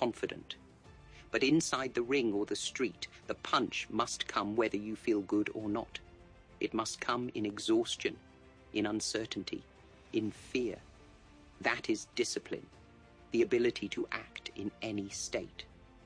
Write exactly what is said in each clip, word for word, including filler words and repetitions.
confident. But inside the ring or the street, the punch must come whether you feel good or not. It must come in exhaustion, in uncertainty, in fear. That is discipline, the ability to act in any state.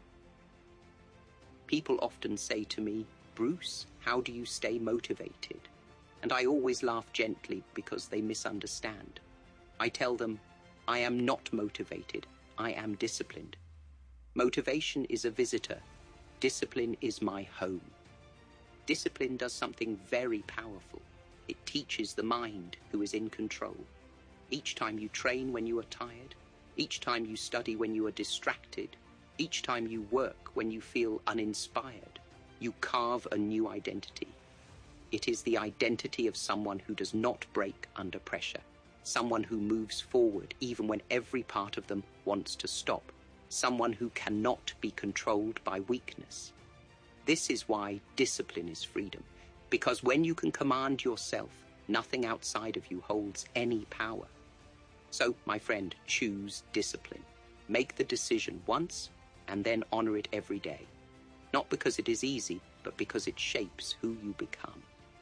People often say to me, "Bruce, how do you stay motivated?" And I always laugh gently because they misunderstand. I tell them, I am not motivated, I am disciplined. Motivation is a visitor. Discipline is my home. Discipline does something very powerful. It teaches the mind who is in control. Each time you train when you are tired, each time you study when you are distracted, each time you work when you feel uninspired, you carve a new identity. It is the identity of someone who does not break under pressure, someone who moves forward even when every part of them wants to stop, someone who cannot be controlled by weakness. This is why discipline is freedom, because when you can command yourself, nothing outside of you holds any power. So, my friend, choose discipline. Make the decision once and then honor it every day. Not because it is easy, but because it shapes who you become.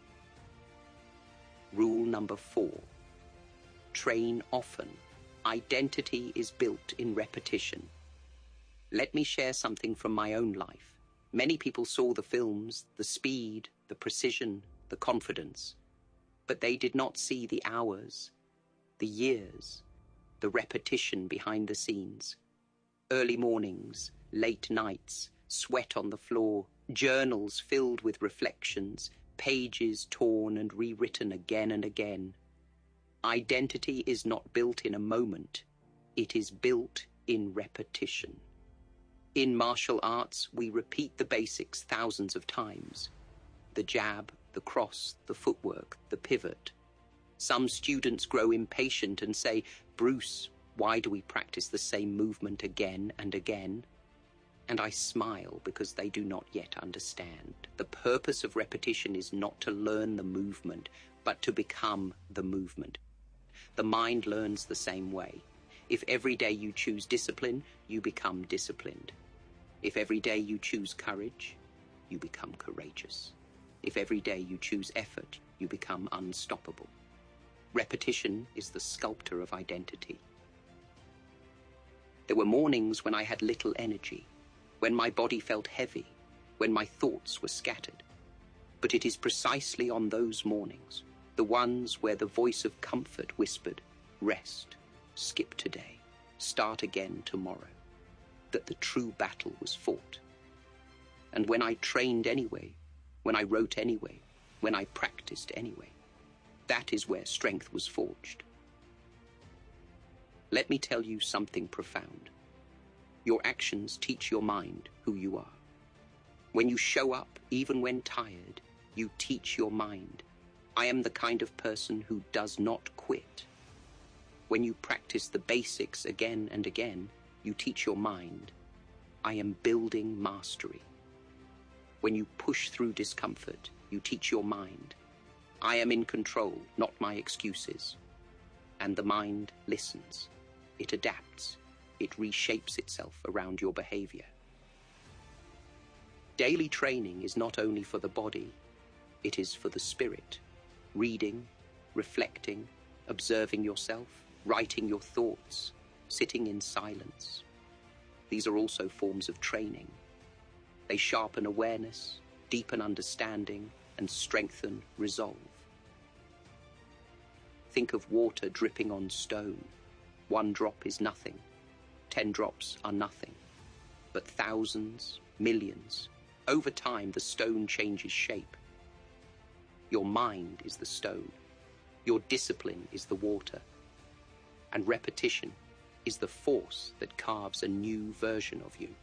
Rule number four. Train often. Identity is built in repetition. Let me share something from my own life. Many people saw the films, the speed, the precision, the confidence, but they did not see the hours, the years, the repetition behind the scenes. Early mornings, late nights, sweat on the floor, journals filled with reflections, pages torn and rewritten again and again. Identity is not built in a moment. It is built in repetition. In martial arts, we repeat the basics thousands of times. The jab, the cross, the footwork, the pivot. Some students grow impatient and say, "Bruce, why do we practice the same movement again and again?" And I smile because they do not yet understand. The purpose of repetition is not to learn the movement, but to become the movement. The mind learns the same way. If every day you choose discipline, you become disciplined. If every day you choose courage, you become courageous. If every day you choose effort, you become unstoppable. Repetition is the sculptor of identity. There were mornings when I had little energy, when my body felt heavy, when my thoughts were scattered. But it is precisely on those mornings, the ones where the voice of comfort whispered, "Rest, skip today, start again tomorrow," that the true battle was fought. And when I trained anyway, when I wrote anyway, when I practiced anyway, that is where strength was forged. Let me tell you something profound. Your actions teach your mind who you are. When you show up, even when tired, you teach your mind, "I am the kind of person who does not quit." When you practice the basics again and again, you teach your mind, "I am building mastery." When you push through discomfort, you teach your mind, "I am in control, not my excuses." And the mind listens. It adapts. It reshapes itself around your behavior. Daily training is not only for the body, it is for the spirit. Reading, reflecting, observing yourself, writing your thoughts, sitting in silence. These are also forms of training. They sharpen awareness, deepen understanding, and strengthen resolve. Think of water dripping on stone. One drop is nothing. Ten drops are nothing. But thousands, millions, over time the stone changes shape. Your mind is the stone. Your discipline is the water. And repetition is the force that carves a new version of you.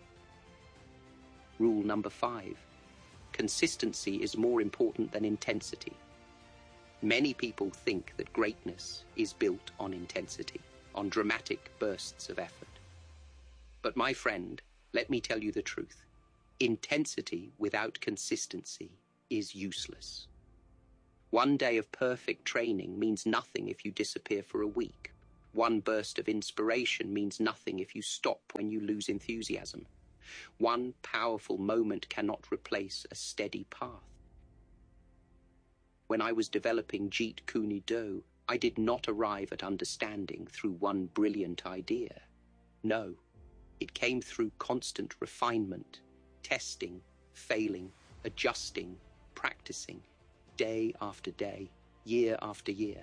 Rule number five. Consistency is more important than intensity. Many people think that greatness is built on intensity, on dramatic bursts of effort. But my friend, let me tell you the truth. Intensity without consistency is useless. One day of perfect training means nothing if you disappear for a week. One burst of inspiration means nothing if you stop when you lose enthusiasm. One powerful moment cannot replace a steady path. When I was developing Jeet Kune Do, I did not arrive at understanding through one brilliant idea. No, it came through constant refinement, testing, failing, adjusting, practicing, day after day, year after year.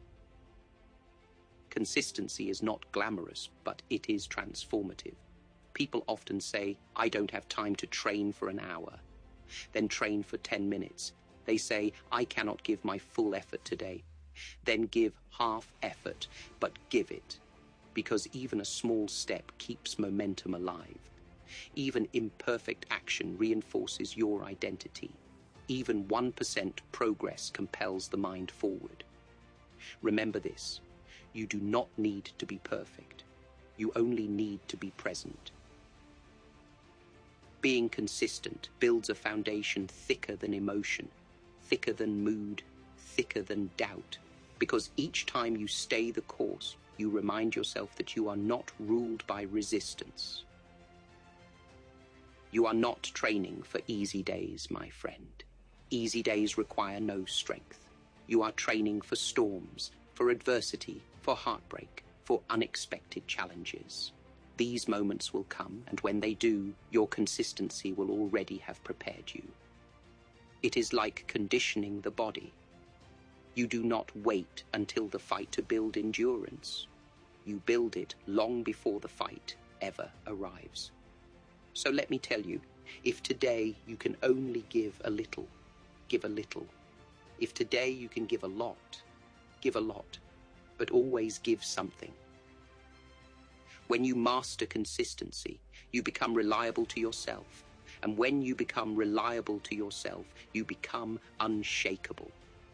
Consistency is not glamorous, but it is transformative. People often say, I don't have time to train for an hour, then train for ten minutes. They say, I cannot give my full effort today. Then give half effort, but give it. Because even a small step keeps momentum alive. Even imperfect action reinforces your identity. Even one percent progress compels the mind forward. Remember this, you do not need to be perfect. You only need to be present. Being consistent builds a foundation thicker than emotion, thicker than mood, thicker than doubt. Because each time you stay the course, you remind yourself that you are not ruled by resistance. You are not training for easy days, my friend. Easy days require no strength. You are training for storms, for adversity, for heartbreak, for unexpected challenges. These moments will come, and when they do, your consistency will already have prepared you. It is like conditioning the body. You do not wait until the fight to build endurance. You build it long before the fight ever arrives. So let me tell you, if today you can only give a little, give a little. If today you can give a lot, give a lot, but always give something. When you master consistency, you become reliable to yourself. And when you become reliable to yourself, you become unshakable.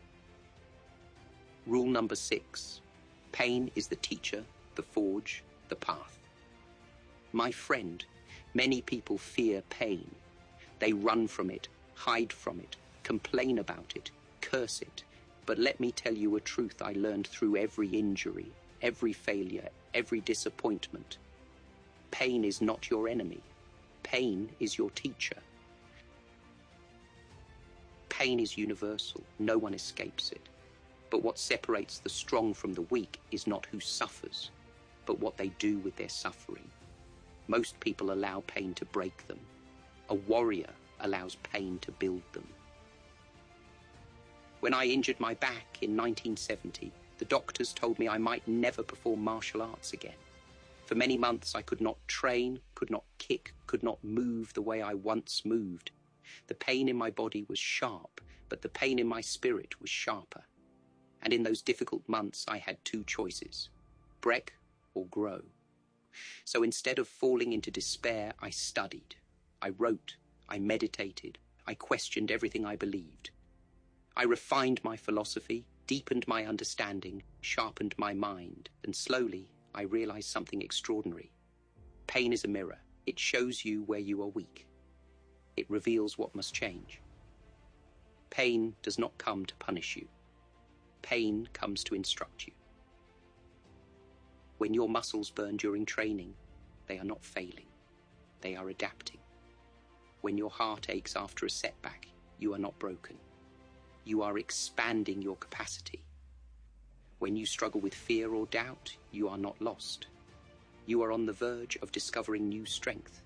Rule number six, pain is the teacher, the forge, the path. My friend, many people fear pain. They run from it, hide from it, complain about it, curse it. But let me tell you a truth I learned through every injury, every failure, every disappointment. Pain is not your enemy. Pain is your teacher. Pain is universal. No one escapes it. But what separates the strong from the weak is not who suffers, but what they do with their suffering. Most people allow pain to break them. A warrior allows pain to build them. When I injured my back in nineteen seventy, the doctors told me I might never perform martial arts again. For many months I could not train, could not kick, could not move the way I once moved. The pain in my body was sharp, but the pain in my spirit was sharper. And in those difficult months I had two choices, break or grow. So instead of falling into despair, I studied, I wrote, I meditated, I questioned everything I believed. I refined my philosophy, deepened my understanding, sharpened my mind, and slowly I realized something extraordinary. Pain is a mirror. It shows you where you are weak. It reveals what must change. Pain does not come to punish you. Pain comes to instruct you. When your muscles burn during training, they are not failing. They are adapting. When your heart aches after a setback, you are not broken. You are expanding your capacity. When you struggle with fear or doubt, you are not lost. You are on the verge of discovering new strength.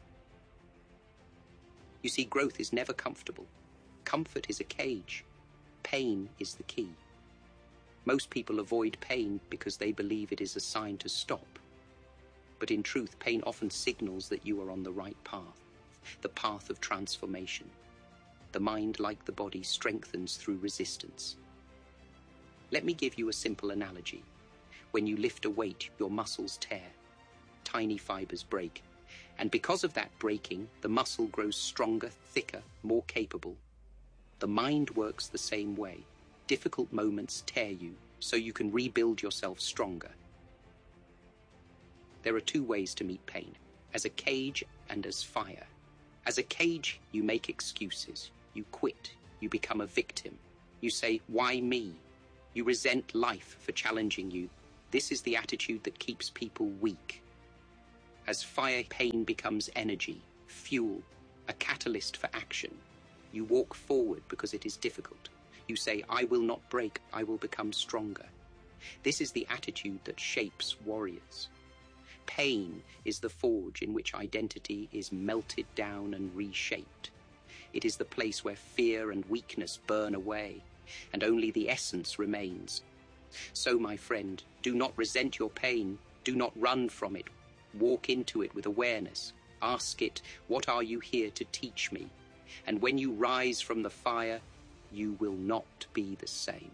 You see, growth is never comfortable. Comfort is a cage. Pain is the key. Most people avoid pain because they believe it is a sign to stop. But in truth, pain often signals that you are on the right path, the path of transformation. The mind, like the body, strengthens through resistance. Let me give you a simple analogy. When you lift a weight, your muscles tear. Tiny fibers break. And because of that breaking, the muscle grows stronger, thicker, more capable. The mind works the same way. Difficult moments tear you, so you can rebuild yourself stronger. There are two ways to meet pain, as a cage and as fire. As a cage, you make excuses. You quit. You become a victim. You say, why me? You resent life for challenging you. This is the attitude that keeps people weak. As fire, pain becomes energy, fuel, a catalyst for action. You walk forward because it is difficult. You say, I will not break, I will become stronger. This is the attitude that shapes warriors. Pain is the forge in which identity is melted down and reshaped. It is the place where fear and weakness burn away, and only the essence remains. So, my friend, do not resent your pain. Do not run from it. Walk into it with awareness. Ask it, what are you here to teach me? And when you rise from the fire, you will not be the same.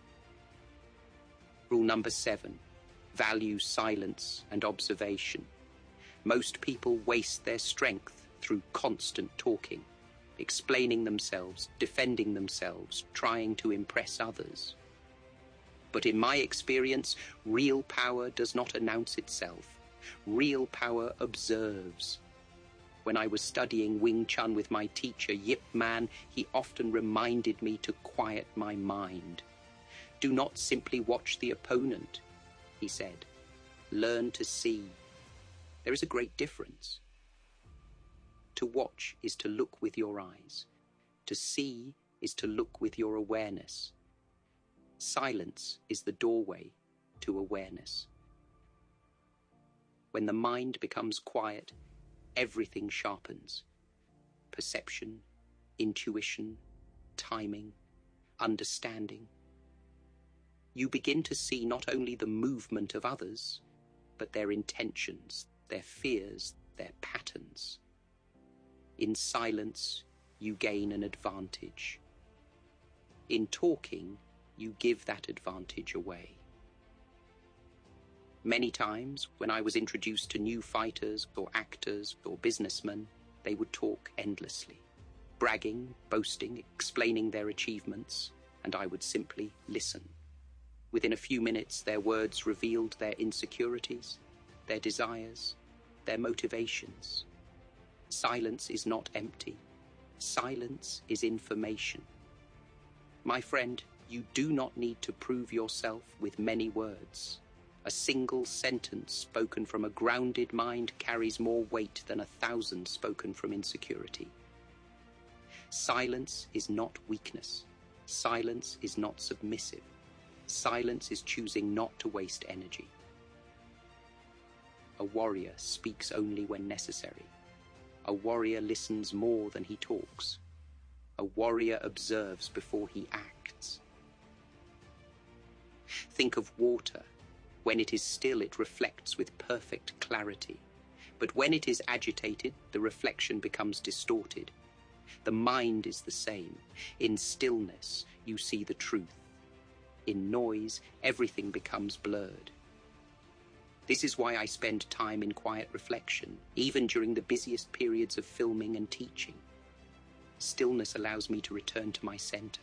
Rule number seven, value silence and observation. Most people waste their strength through constant talking, explaining themselves, defending themselves, trying to impress others. But in my experience, real power does not announce itself. Real power observes. When I was studying Wing Chun with my teacher, Yip Man, he often reminded me to quiet my mind. Do not simply watch the opponent, he said. Learn to see. There is a great difference. To watch is to look with your eyes. To see is to look with your awareness. Silence is the doorway to awareness. When the mind becomes quiet, everything sharpens. Perception, intuition, timing, understanding. You begin to see not only the movement of others, but their intentions, their fears, their patterns. In silence, you gain an advantage. In talking, you give that advantage away. Many times, when I was introduced to new fighters or actors or businessmen, they would talk endlessly, bragging, boasting, explaining their achievements, and I would simply listen. Within a few minutes, their words revealed their insecurities, their desires, their motivations. Silence is not empty. Silence is information. My friend, you do not need to prove yourself with many words. A single sentence spoken from a grounded mind carries more weight than a thousand spoken from insecurity. Silence is not weakness. Silence is not submissive. Silence is choosing not to waste energy. A warrior speaks only when necessary. A warrior listens more than he talks. A warrior observes before he acts. Think of water. When it is still, it reflects with perfect clarity. But when it is agitated, the reflection becomes distorted. The mind is the same. In stillness, you see the truth. In noise, everything becomes blurred. This is why I spend time in quiet reflection, even during the busiest periods of filming and teaching. Stillness allows me to return to my center.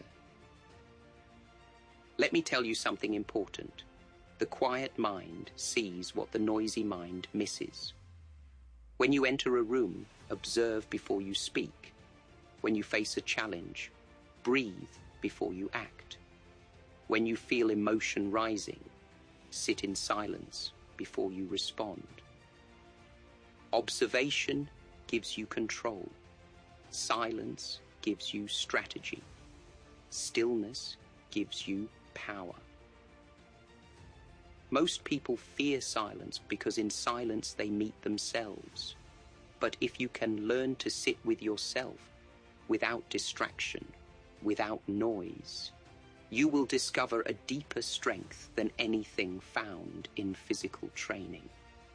Let me tell you something important. The quiet mind sees what the noisy mind misses. When you enter a room, observe before you speak. When you face a challenge, breathe before you act. When you feel emotion rising, sit in silence before you respond. Observation gives you control. Silence gives you strategy. Stillness gives you power. Most people fear silence because in silence they meet themselves. But if you can learn to sit with yourself, without distraction, without noise, you will discover a deeper strength than anything found in physical training.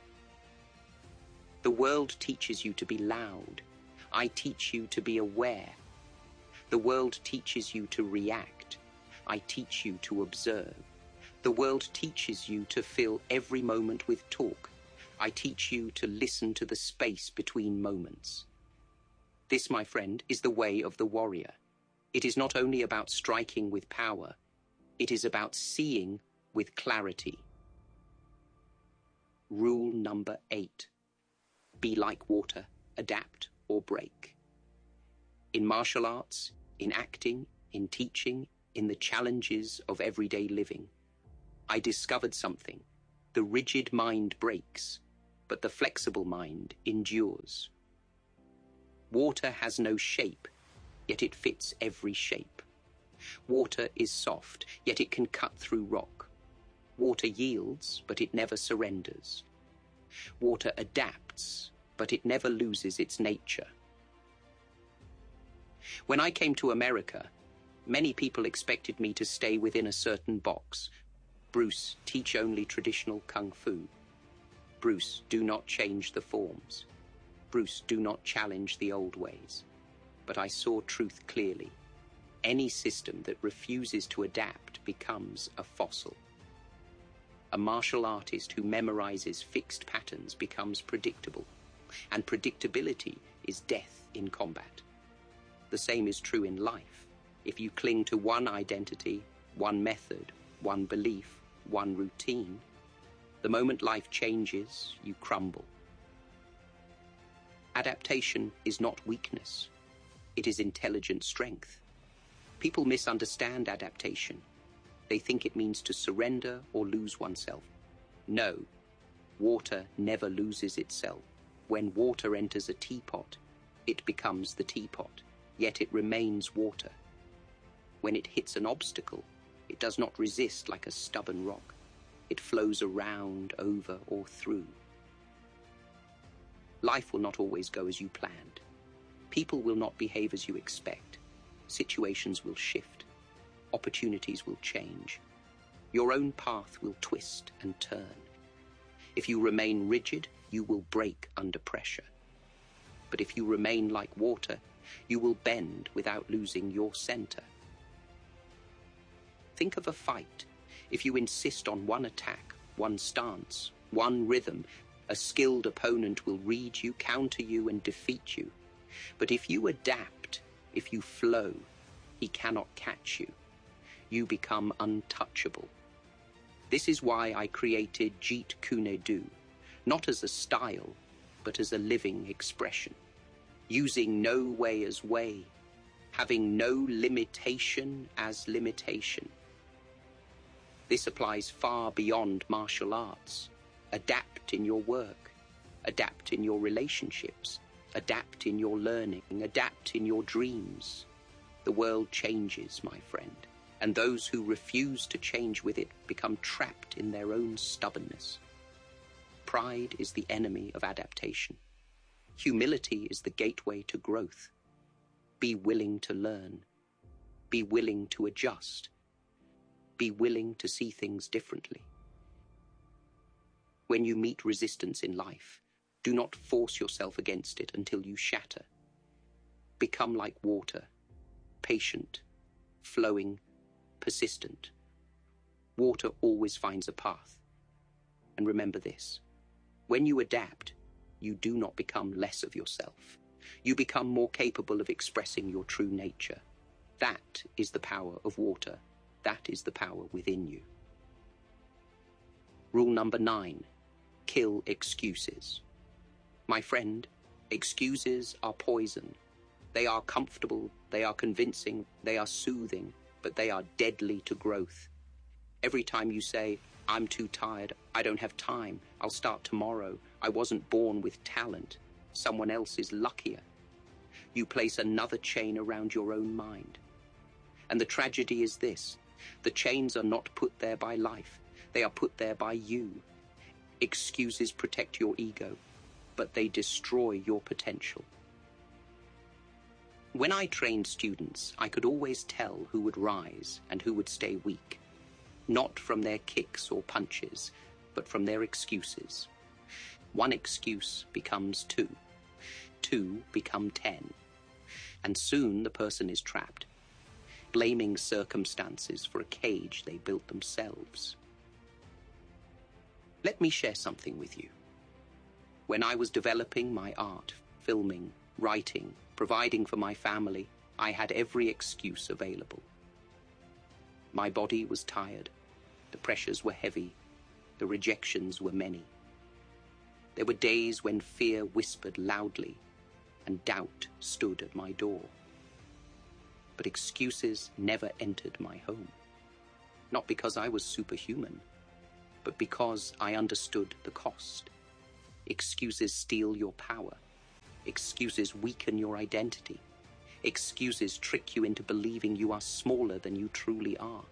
The world teaches you to be loud. I teach you to be aware. The world teaches you to react. I teach you to observe. The world teaches you to fill every moment with talk. I teach you to listen to the space between moments. This, my friend, is the way of the warrior. It is not only about striking with power, it is about seeing with clarity. Rule number eight. Be like water, adapt or break. In martial arts, in acting, in teaching, in the challenges of everyday living, I discovered something. The rigid mind breaks, but the flexible mind endures. Water has no shape, yet it fits every shape. Water is soft, yet it can cut through rock. Water yields, but it never surrenders. Water adapts, but it never loses its nature. When I came to America, many people expected me to stay within a certain box. Bruce, teach only traditional kung fu. Bruce, do not change the forms. Bruce, do not challenge the old ways. But I saw truth clearly. Any system that refuses to adapt becomes a fossil. A martial artist who memorizes fixed patterns becomes predictable, and predictability is death in combat. The same is true in life. If you cling to one identity, one method, one belief, one routine, the moment life changes, you crumble. Adaptation is not weakness. It is intelligent strength. People misunderstand adaptation. They think it means to surrender or lose oneself. No, water never loses itself. When water enters a teapot, it becomes the teapot, yet it remains water. When it hits an obstacle, it does not resist like a stubborn rock. It flows around, over, or through. Life will not always go as you planned. People will not behave as you expect. Situations will shift. Opportunities will change. Your own path will twist and turn. If you remain rigid, you will break under pressure. But if you remain like water, you will bend without losing your center. Think of a fight. If you insist on one attack, one stance, one rhythm, a skilled opponent will read you, counter you, and defeat you. But if you adapt, if you flow, he cannot catch you. You become untouchable. This is why I created Jeet Kune Do, not as a style, but as a living expression, using no way as way, having no limitation as limitation. This applies far beyond martial arts. Adapt in your work, adapt in your relationships, adapt in your learning, adapt in your dreams. The world changes, my friend, and those who refuse to change with it become trapped in their own stubbornness. Pride is the enemy of adaptation. Humility is the gateway to growth. Be willing to learn. Be willing to adjust. Be willing to see things differently. When you meet resistance in life, do not force yourself against it until you shatter. Become like water, patient, flowing, persistent. Water always finds a path. And remember this, when you adapt, you do not become less of yourself. You become more capable of expressing your true nature. That is the power of water. That is the power within you. Rule number nine, kill excuses. My friend, excuses are poison. They are comfortable, they are convincing, they are soothing, but they are deadly to growth. Every time you say, I'm too tired, I don't have time, I'll start tomorrow, I wasn't born with talent, someone else is luckier, you place another chain around your own mind. And the tragedy is this, the chains are not put there by life, they are put there by you. Excuses protect your ego, but they destroy your potential. When I trained students, I could always tell who would rise and who would stay weak, not from their kicks or punches, but from their excuses. One excuse becomes two, two become ten, and soon the person is trapped, blaming circumstances for a cage they built themselves. Let me share something with you. When I was developing my art, filming, writing, providing for my family, I had every excuse available. My body was tired, the pressures were heavy, the rejections were many. There were days when fear whispered loudly and doubt stood at my door. But excuses never entered my home. Not because I was superhuman, but because I understood the cost. Excuses steal your power. Excuses weaken your identity. Excuses trick you into believing you are smaller than you truly are.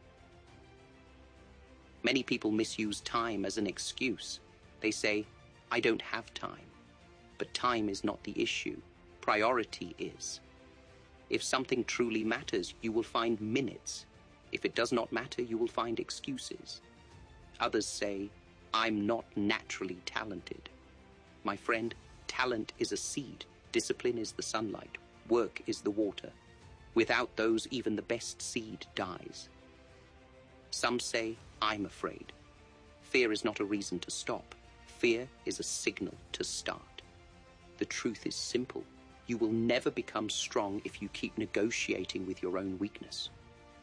Many people misuse time as an excuse. They say, I don't have time. But time is not the issue. Priority is. If something truly matters, you will find minutes. If it does not matter, you will find excuses. Others say, I'm not naturally talented. My friend, talent is a seed. Discipline is the sunlight. Work is the water. Without those, even the best seed dies. Some say, I'm afraid. Fear is not a reason to stop. Fear is a signal to start. The truth is simple. You will never become strong if you keep negotiating with your own weakness.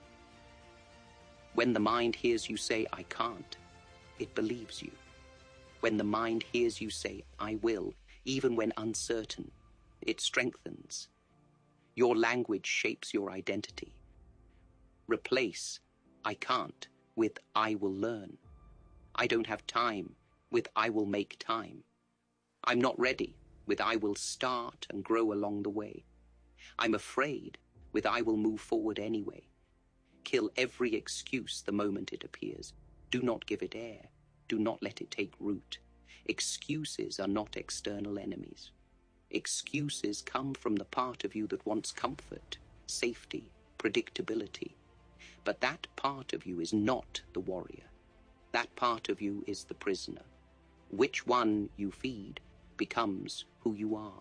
When the mind hears you say, I can't, it believes you. When the mind hears you say, I will, even when uncertain, it strengthens. Your language shapes your identity. Replace I can't with I will learn. I don't have time with I will make time. I'm not ready with I will start and grow along the way. I'm afraid with I will move forward anyway. Kill every excuse the moment it appears. Do not give it air. Do not let it take root. Excuses are not external enemies. Excuses come from the part of you that wants comfort, safety, predictability. But that part of you is not the warrior. That part of you is the prisoner. Which one you feed becomes who you are.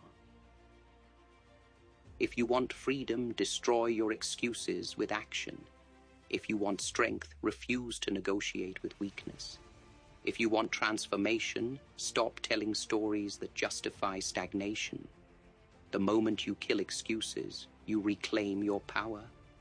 If you want freedom, destroy your excuses with action. If you want strength, refuse to negotiate with weakness. If you want transformation, stop telling stories that justify stagnation. The moment you kill excuses, you reclaim your power.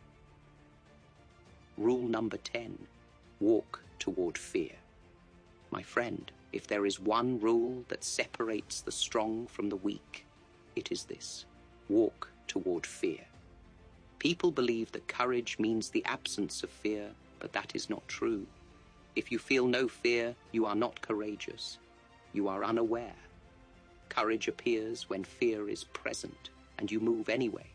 Rule number ten, walk toward fear. My friend, if there is one rule that separates the strong from the weak, it is this: walk toward fear. People believe that courage means the absence of fear, but that is not true. If you feel no fear, you are not courageous. You are unaware. Courage appears when fear is present, and you move anyway.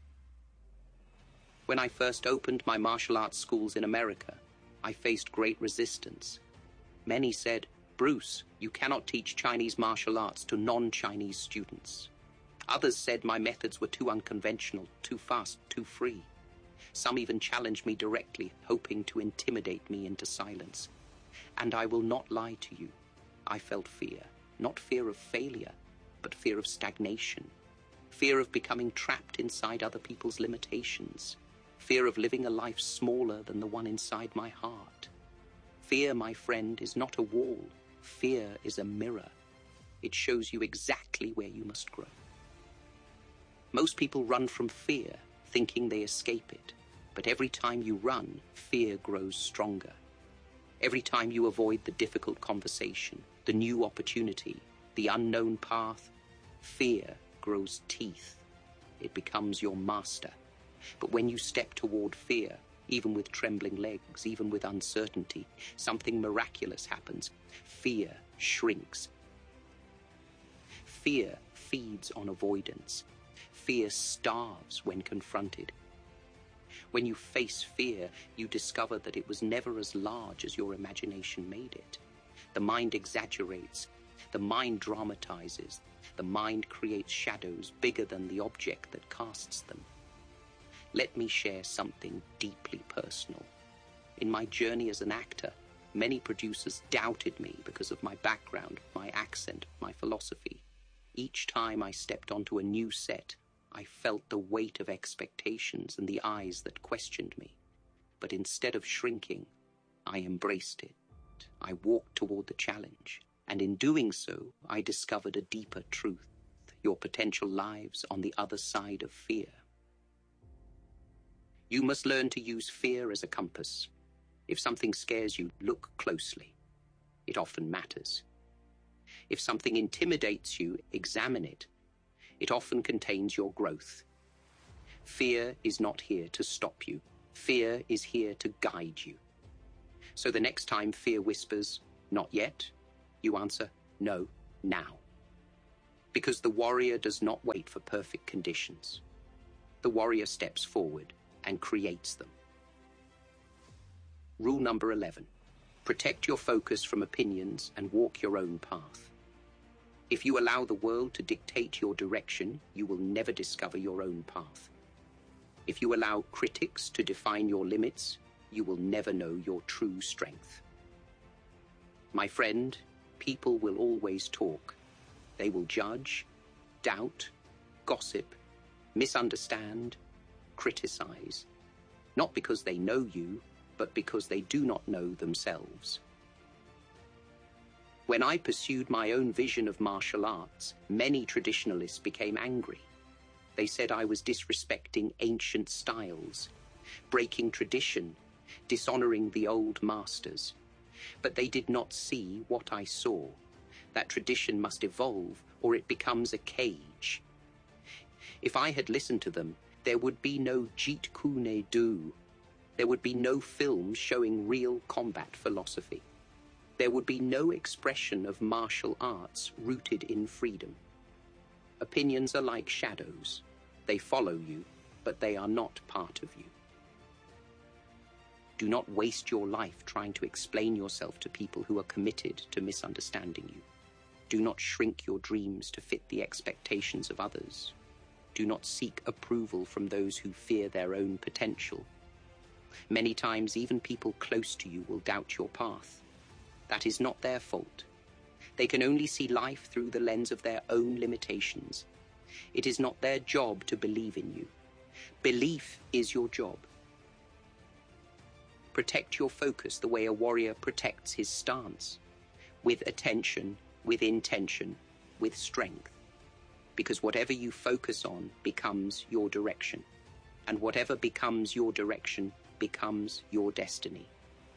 When I first opened my martial arts schools in America, I faced great resistance. Many said, Bruce, you cannot teach Chinese martial arts to non-Chinese students. Others said my methods were too unconventional, too fast, too free. Some even challenged me directly, hoping to intimidate me into silence. And I will not lie to you. I felt fear, not fear of failure, but fear of stagnation. Fear of becoming trapped inside other people's limitations. Fear of living a life smaller than the one inside my heart. Fear, my friend, is not a wall. Fear is a mirror. It shows you exactly where you must grow. Most people run from fear, thinking they escape it. But every time you run, fear grows stronger. Every time you avoid the difficult conversation, the new opportunity, the unknown path, fear grows teeth. It becomes your master. But when you step toward fear, even with trembling legs, even with uncertainty, something miraculous happens. Fear shrinks. Fear feeds on avoidance. Fear starves when confronted. When you face fear, you discover that it was never as large as your imagination made it. The mind exaggerates. The mind dramatizes. The mind creates shadows bigger than the object that casts them. Let me share something deeply personal. In my journey as an actor, many producers doubted me because of my background, my accent, my philosophy. Each time I stepped onto a new set, I felt the weight of expectations and the eyes that questioned me. But instead of shrinking, I embraced it. I walked toward the challenge, and in doing so, I discovered a deeper truth. Your potential lives on the other side of fear. You must learn to use fear as a compass. If something scares you, look closely. It often matters. If something intimidates you, examine it. It often contains your growth. Fear is not here to stop you. Fear is here to guide you. So the next time fear whispers, Not yet. You answer, no, now. Because the warrior does not wait for perfect conditions. The warrior steps forward and creates them. Rule number eleven. Protect your focus from opinions and walk your own path. If you allow the world to dictate your direction, you will never discover your own path. If you allow critics to define your limits, you will never know your true strength. My friend, people will always talk. They will judge, doubt, gossip, misunderstand, criticize, not because they know you, but because they do not know themselves. When I pursued my own vision of martial arts, many traditionalists became angry. They said I was disrespecting ancient styles, breaking tradition, dishonoring the old masters. But they did not see what I saw, that tradition must evolve or it becomes a cage. If I had listened to them, there would be no Jeet Kune Do. There would be no films showing real combat philosophy. There would be no expression of martial arts rooted in freedom. Opinions are like shadows. They follow you, but they are not part of you. Do not waste your life trying to explain yourself to people who are committed to misunderstanding you. Do not shrink your dreams to fit the expectations of others. Do not seek approval from those who fear their own potential. Many times, even people close to you will doubt your path. That is not their fault. They can only see life through the lens of their own limitations. It is not their job to believe in you. Belief is your job. Protect your focus the way a warrior protects his stance, with attention, with intention, with strength. Because whatever you focus on becomes your direction, and whatever becomes your direction becomes your destiny.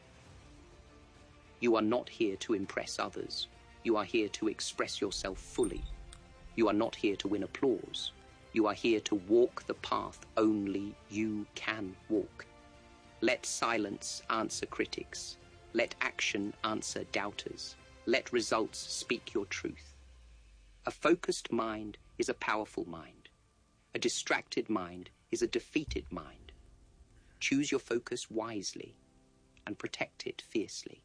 You are not here to impress others. You are here to express yourself fully. You are not here to win applause. You are here to walk the path only you can walk. Let silence answer critics. Let action answer doubters. Let results speak your truth. A focused mind is a powerful mind. A distracted mind is a defeated mind. Choose your focus wisely and protect it fiercely.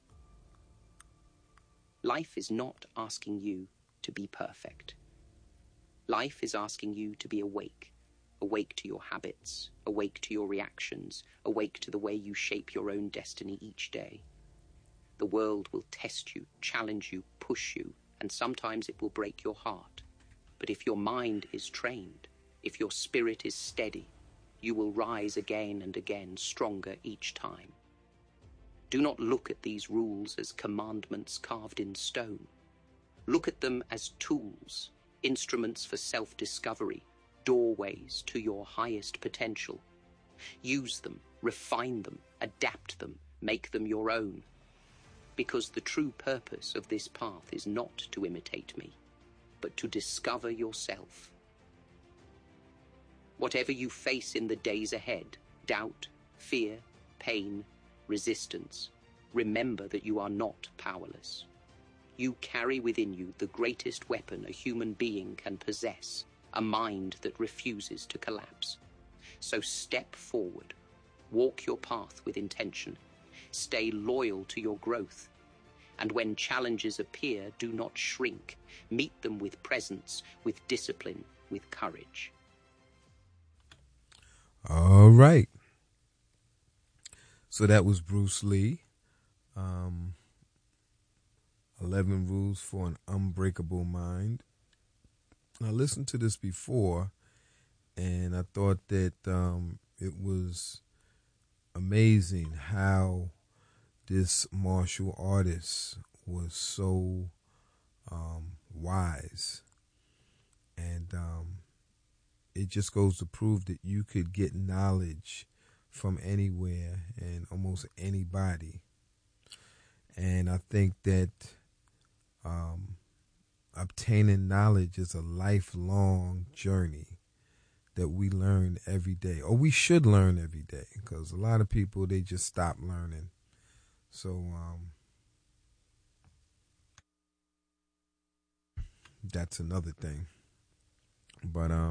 Life is not asking you to be perfect. Life is asking you to be awake, awake to your habits, awake to your reactions, awake to the way you shape your own destiny each day. The world will test you, challenge you, push you, and sometimes it will break your heart. But if your mind is trained, if your spirit is steady, you will rise again and again, stronger each time. Do not look at these rules as commandments carved in stone. Look at them as tools, instruments for self-discovery, doorways to your highest potential. Use them, refine them, adapt them, make them your own. Because the true purpose of this path is not to imitate me, but to discover yourself. Whatever you face in the days ahead, doubt, fear, pain, resistance, remember that you are not powerless. You carry within you the greatest weapon a human being can possess, a mind that refuses to collapse. So step forward, walk your path with intention, stay loyal to your growth, and when challenges appear, do not shrink. Meet them with presence, with discipline, with courage. All right. So that was Bruce Lee. Um, eleven Rules for an Unbreakable Mind. I listened to this before, and I thought that um, it was amazing how this martial artist was so um, wise. And um, it just goes to prove that you could get knowledge from anywhere and almost anybody. And I think that um, obtaining knowledge is a lifelong journey that we learn every day, or we should learn every day, because a lot of people, they just stop learning. So um, that's another thing. But um.